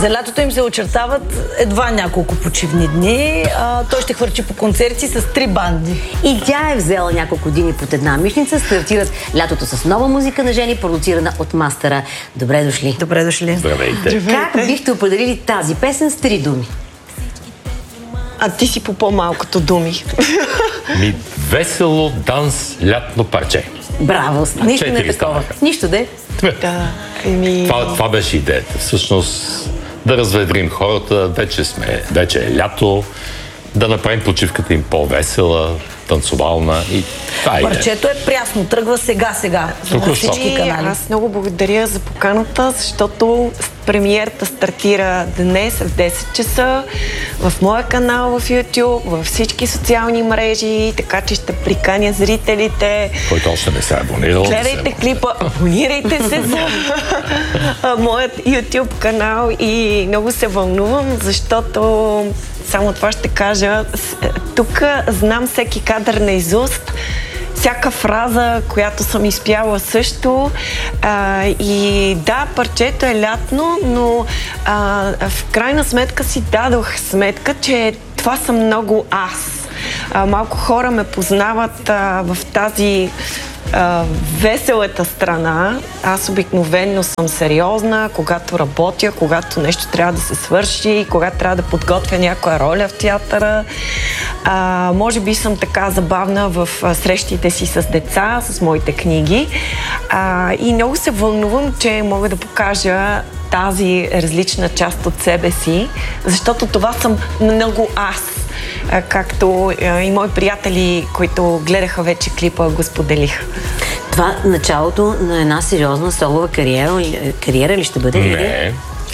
За лятото им се очертават едва няколко почивни дни. Той ще хвърчи по концерти с 3 банди. И тя е взела няколко години под една мишница. Стартират лятото с нова музика на Жени, продуцирана от мастера. Добре дошли. Добре дошли. Здравейте. Как бихте определили тази песен с 3 думи? А ти си по по-малкото думи. Весело, данс, лятно парче. Браво! Нищо не е такова. Нищо де. Да. Това беше идеята. Всъщност да разведрим хората, вече е лято, да направим почивката им по-весела, танцовална и това е идея. Парчето е прясно, тръгва сега на всички канали. Аз много благодаря за поканата, защото премиерата стартира днес в 10 часа в моя канал в YouTube, във всички социални мрежи, така че ще приканя зрителите. Който още не се е абонирал. Гледайте клипа, абонирайте се за моят YouTube канал и много се вълнувам, защото само това ще кажа. Тук знам всеки кадър наизуст, всяка фраза, която съм изпяла също. И да, парчето е лятно, но в крайна сметка си дадох сметка, че това съм много аз. Малко хора ме познават в тази веселата страна. Аз обикновено съм сериозна, когато работя, когато нещо трябва да се свърши, когато трябва да подготвя някоя роля в театъра. Може би съм така забавна в срещите си с деца, с моите книги. И много се вълнувам, че мога да покажа тази различна част от себе си, защото това съм много аз. Както и мои приятели, които гледаха вече клипа, го споделиха. Това началото на една сериозна солова кариера ли ще бъде? Не.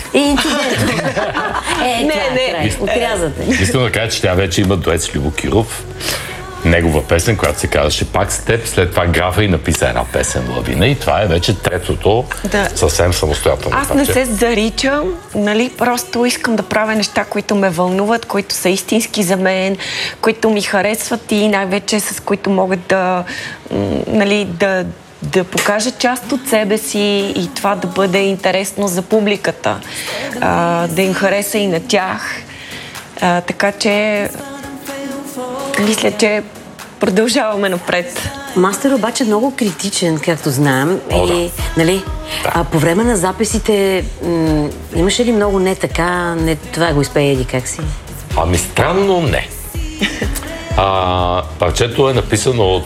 Не. Отрязате. Искам да кажа, че тя вече има дует с Любо Киров. Негова песен, която се казваше Пак с теб, след това графа и написа една песен Лавина и това е вече третото съвсем самостоятелно. Аз не се заричам, просто искам да правя неща, които ме вълнуват, които са истински за мен, които ми харесват и най-вече с които могат да покажа част от себе си и това да бъде интересно за публиката, да им хареса и на тях. Така че мисля, че продължаваме напред. Мастер обаче е много критичен, както знаем. По време на записите имаше ли много не така, не това го изпее или как си? Странно не. Парчето е написано от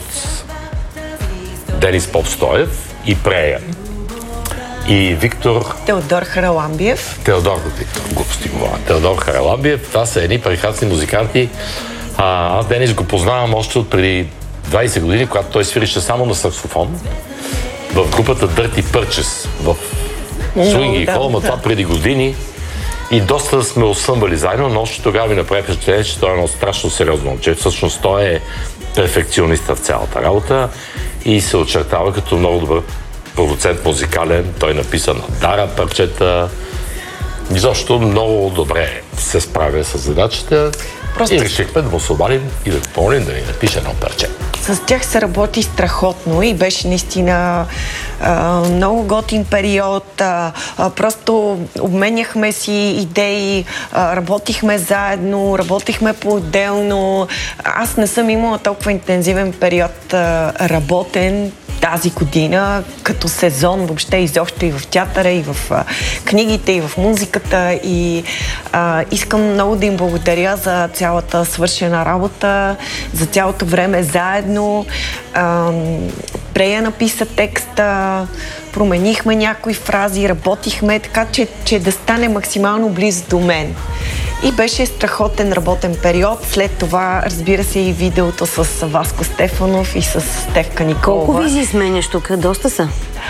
Денис Попстоев и Прея. И Виктор... Теодор Хараламбиев. Теодор Хараламбиев. Това са едни прекрасни музиканти. Аз Денис го познавам още от преди 20 години, когато той свирише само на саксофон в групата Dirty Purchase в Swing и Холма, това преди години. И доста сме осъмвали заедно, но още тогава ми направи впечатление, че той е едно страшно сериозно момче. Всъщност той е перфекционист в цялата работа и се очертава като много добър продуцент музикален. Той написа на Дара парчета. Изобщо много добре се справя с задачата. И решихме да му се обадим и да го помолим да ни напише едно парче. С тях се работи страхотно и беше наистина много готин период. Просто обменяхме си идеи, работихме заедно, работихме по-отделно. Аз не съм имала толкова интензивен период работен тази година, като сезон въобще изобщо и в театъра, и в книгите, и в музиката. И искам много да им благодаря за цялата свършена работа, за цялото време заедно. Прея написа текста, променихме някои фрази, работихме така, че да стане максимално близо до мен. И беше страхотен работен период. След това, разбира се, и видеото с Васко Стефанов и с Стефка Николова. Колко визии сменяш тук? Доста са.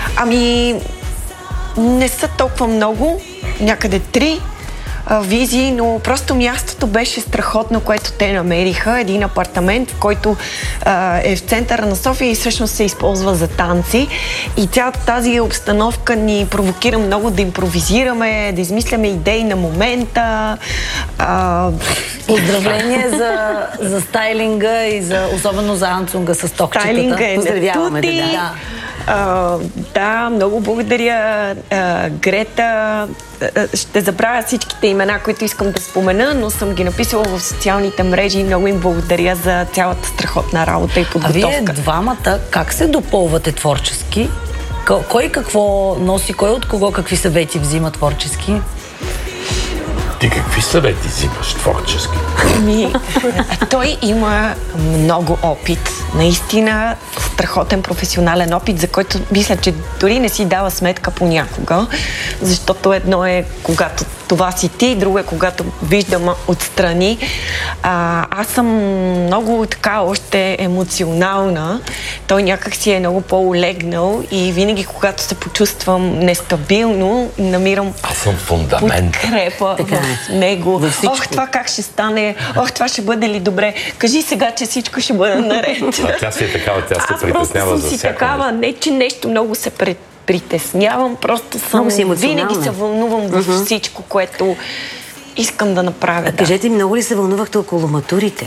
Не са толкова много. Някъде 3 визии, но просто мястото беше страхотно, което те намериха. Един апартамент, в който е в центъра на София и всъщност се използва за танци. И цялата тази обстановка ни провокира много да импровизираме, да измисляме идеи на момента. Поздравление за стайлинга и особено за анцунга с токчетата. Стайлинга е поздравяваме, тути. Да, много благодаря, Грета. Ще забравя всичките имена, които искам да спомена, но съм ги написала в социалните мрежи и много им благодаря за цялата страхотна работа и подготовка. А вие двамата как се допълвате творчески? Кой какво носи, кой от кого какви съвети взима творчески? Ти какви съвети взимаш творчески? Той има много опит. Наистина страхотен професионален опит, за който мисля, че дори не си дава сметка понякога, защото едно е когато това си ти, друго е когато виждам отстрани. Аз съм много така още емоционална. Той някак си е много по-олегнал и винаги, когато се почувствам нестабилно, намирам Аз съм фундамент. подкрепа в него. Ох, това как ще стане? Ох, това ще бъде ли добре? Кажи сега, че всичко ще бъде наред. Тя си е такава, тя се притеснява за всяко. Аз просто съм си такава, не че нещо много се притеснявам, просто съм винаги се вълнувам във всичко, което искам да направя. Кажете ми, много ли се вълнувахте около матурите?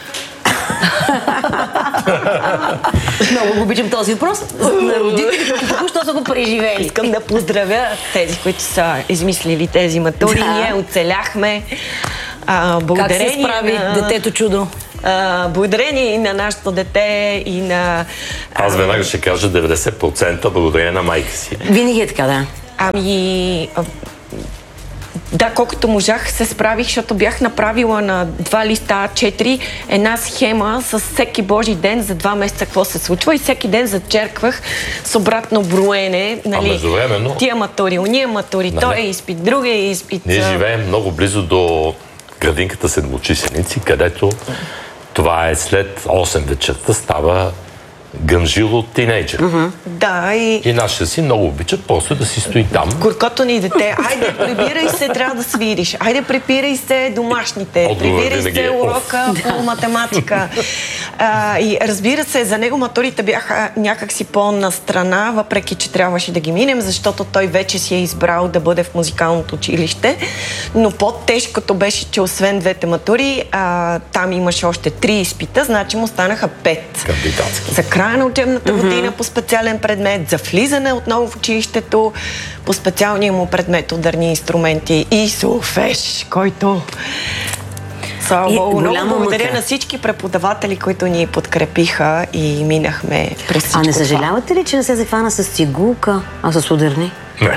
Много го обичам този въпрос. На родителите, току-що са го преживели. Искам да поздравя тези, които са измислили тези матури. Да. Ние оцеляхме. Как се справи детето чудо? Благодарение и на нашето дете, и на... Аз веднага ще кажа 90% благодарение на майка си. Винаги е така, да. Да, колкото можах се справих, защото бях направила на 2 листа А4 една схема с всеки Божи ден за 2 месеца какво се случва и всеки ден зачерквах с обратно броене. Нали, междувременно... Тия матури, уния матури, той е изпит, другия е изпит. Ние живеем много близо до градинката Седмочисленици, където това е след 8 вечерта става гъмжило тинейджър. Да, и нашия си много обича просто да си стои там. Горкото ни дете, айде, прибирай се, трябва да свириш. Айде, прибирай се домашните. Прибирай се урока по математика. И разбира се, за него матурите бяха някакси по-настрана, въпреки че трябваше да ги минем, защото той вече си е избрал да бъде в музикалното училище. Но по-тежкото беше, че освен двете матури, там имаше още 3 изпита, значи му станаха 5. Кандидатски. За края на учебната година по специален предмет, за влизане отново в училището по специалния му предмет ударни инструменти и солфеж, който... Слава Богу, много благодаря на всички преподаватели, които ни подкрепиха и минахме през всичко. А не съжалявате ли, че не се захвана с цигулка, а с ударни? Не.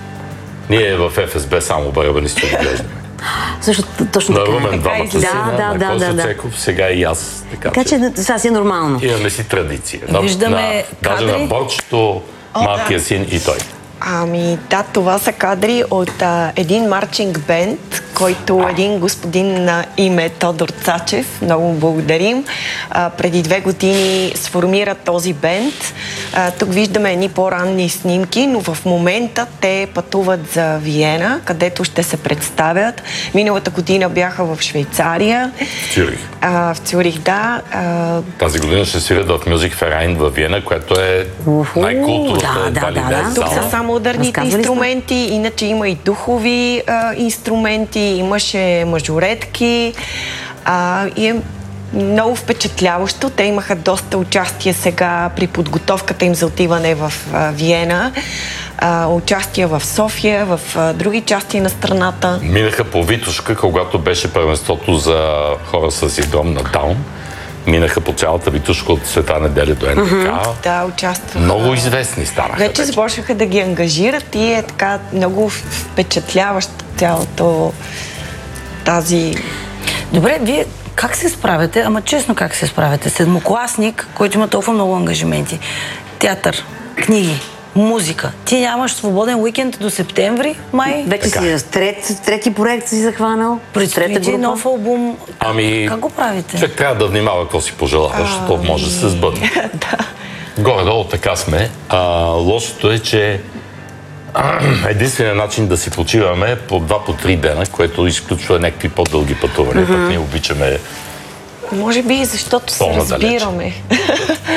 Ние в ФСБ само барабанисти отглеждаме. Също точно така. На Румен двамата сина, на Косо Цеков, сега и аз. Така че това си е нормално. Имаме си традиция. Виждаме даже на Борчето, малкия син и той. Да, това са кадри от един марчинг бенд, който един господин на име Тодор Цачев, много благодарим, преди 2 години сформира този бенд. Тук виждаме едни по-ранни снимки, но в момента те пътуват за Виена, където ще се представят. Миналата година бяха в Швейцария. В Цюрих. В Цюрих, да. Тази година ще свирят в Music Verein във Виена, което е най-културната зала. Тук са само ударните инструменти, иначе има и духови инструменти, имаше мажоретки и е много впечатляващо. Те имаха доста участие сега при подготовката им за отиване в Виена. Участие в София, в други части на страната. Минаха по Витошка, когато беше първенството за хора с синдром на Даун. Минаха по цялата Витушка от Света неделя до НДК. Да, участваха. Много известни станаха. Вече започнаха да ги ангажират и е така много впечатляващо цялото тази... Добре, вие как се справяте? Ама честно как се справяте? Седмокласник, който има толкова много ангажименти. Театър, книги, музика. Ти нямаш свободен уикенд до септември, май? Вече си трети проект си захванал. Предстои ти нов албум. Как го правите? Човек трябва да внимава какво си пожелава, защото може да се сбъдне. Горе-долу така сме. Лошото е, че единственият начин да си почиваме по 2-3 дена, което изключва някакви по-дълги пътувания. Пък ние обичаме може би защото се разбираме.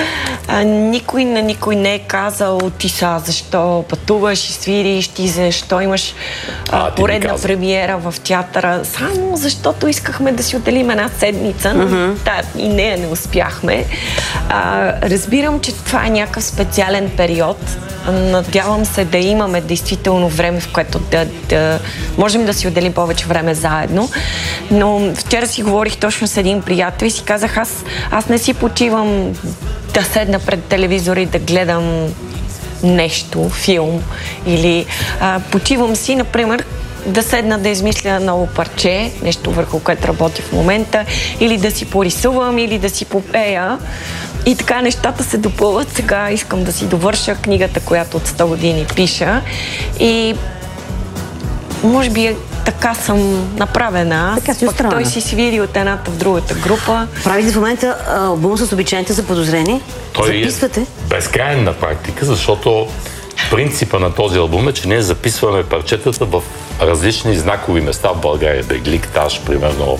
никой на никой не е казал ти са, защо пътуваш и свириш, ти защо имаш поредна премиера в театъра. Само защото искахме да си отделим една седмица, но и нея не успяхме. Разбирам, че това е някакъв специален период. Надявам се да имаме действително време, в което да можем да си отделим повече време заедно. Но вчера си говорих точно с един приятел и си казах, аз не си почивам да седна пред телевизора и да гледам нещо, филм, или почивам си, например, да седна да измисля ново парче, нещо върху което работя в момента, или да си порисувам, или да си попея. И така нещата се допълват. Сега искам да си довърша книгата, която от 100 години пиша. И може би така съм направена. Така си устроена. Той си свири от едната в другата група. Правите в момента албум с обичайните заподозрени? Записвате? Безкрайен на практика, защото принципа на този албум е, че ние записваме парчетата в различни знакови места в България. Бегликтаж, примерно.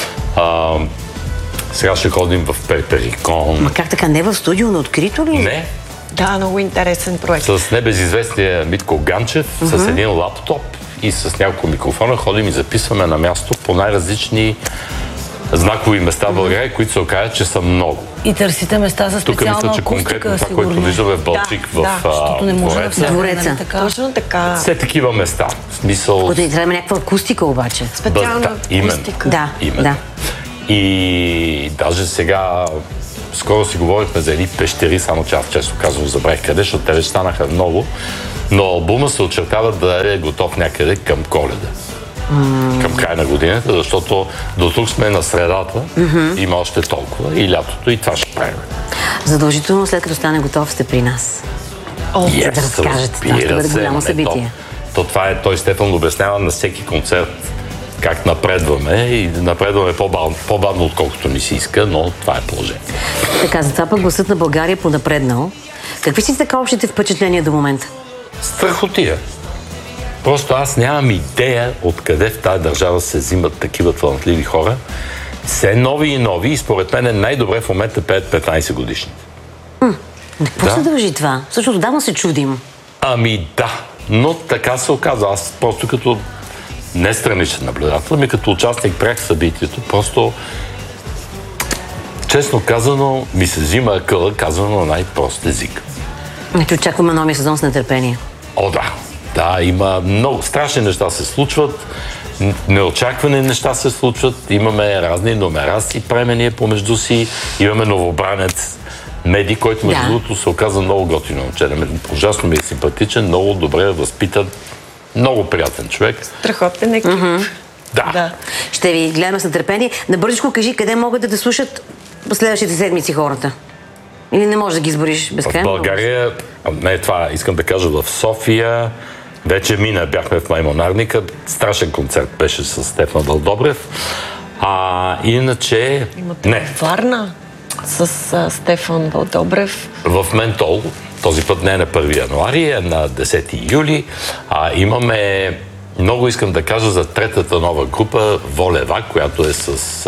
Сега ще ходим в Перперикон. Ма как така? Не в студио, но открито ли? Не. Да, много интересен проект. С небезизвестния Митко Ганчев, с един лаптоп и с няколко микрофона ходим и записваме на място по най-различни знакови места в България, които се оказят, че са много. И търсите места за специална акустика. Тук мисля, че конкретно това, което виждаме в Балчик, в Двореца. Точно така. Все такива места. В смисъл... Когато трябва някаква акустика обаче. Специална акустика. Да. И даже сега, скоро си говорихме за едни пещери, само че аз често казвам забравих къде, защото те вече станаха много, но албума се очертава да е готов някъде към Коледа. Към края на годината, защото до тук сме на средата, има още толкова и лятото и това ще правим. Задължително след като стане готов сте при нас. Да разкажете, това ще бъде голямо събитие. Той Стефан обяснява на всеки концерт как напредваме и напредваме по-бавно, отколкото ни се иска, но това е положение. Така, затова пък гласът на България е понапреднал. Какви си така общите впечатления до момента? Страхотия. Просто аз нямам идея откъде в тази държава се взимат такива талантливи хора. Все нови и нови и според мен най-добре в момента пеят 15 годишни. Какво се дължи това? Всъщност давно се чудим. Да, но така се оказа. Аз просто като не страничен наблюдател, ми като участник прях в събитието, просто честно казано ми се взима акъла, казано на най-прост език. Ето очакваме новия сезон с нетърпение. Да, има много страшни неща се случват, неочаквани неща се случват, имаме разни номера си, премения помежду си, имаме новобранец Меди, който между другото се оказа много готино момче. Ужасно ми е симпатичен, много добре възпитан, много приятен човек. Страхотен екип. Да. Ще ви гледаме с нетърпение. Набързичко кажи къде могат да слушат следващите седмици хората. Или не можеш да ги избориш безкрайно? В България, това искам да кажа, в София, вече бяхме в Маймонарника, страшен концерт беше с Стефан Вълдобрев. Иначе... Варна с Стефан Вълдобрев. В Ментол, този път не е на 1 януари, е на 10 юли. Имаме, много искам да кажа за третата нова група, Волева, която е с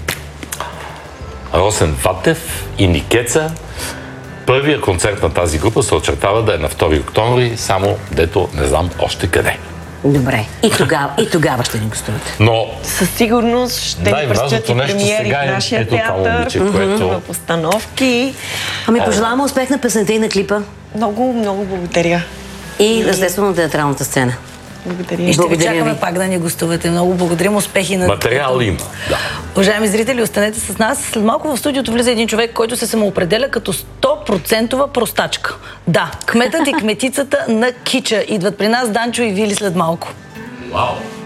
Росен Ватев и Никеца. Първият концерт на тази група се очертава да е на 2 октомври, само дето не знам още къде. Добре. И тогава ще ни гостувате. Но със сигурност ще ни предстоят и премиери в нашия театър, в постановки. Пожелаваме успех на песента и на клипа. Много, много благодаря. И естествено на театралната сцена. Благодаря. И ще ви чакаме пак да ни гостувате. Много благодарим, успехи на... Материал има, да. Уважаеми зрители, останете с нас. След малко в студиото влиза един човек, който се самоопределя като 100% простачка. Да, кметът и кметицата на Кича идват при нас, Данчо и Вили, след малко. Вау!